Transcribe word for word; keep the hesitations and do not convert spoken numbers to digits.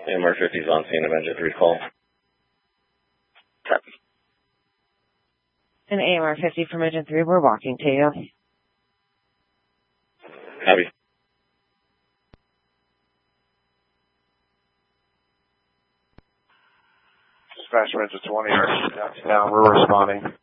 A M R fifty's on scene of engine three call. Copy. And A M R fifty from engine three, we're walking to you. Copy. Dispatch engine twenty, now we're responding.